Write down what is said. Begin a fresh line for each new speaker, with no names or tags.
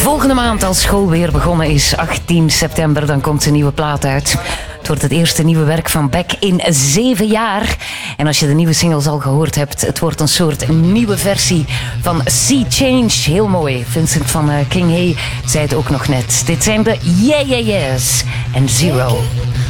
Volgende maand, als school weer begonnen is, 18 september, dan komt zijn nieuwe plaat uit. Het wordt het eerste nieuwe werk van Beck in 7 jaar. En als je de nieuwe singles al gehoord hebt, het wordt een soort nieuwe versie van Sea Change. Heel mooi. Vincent van King Hay zei het ook nog net. Dit zijn de Yeah Yeah Yeahs en Zero.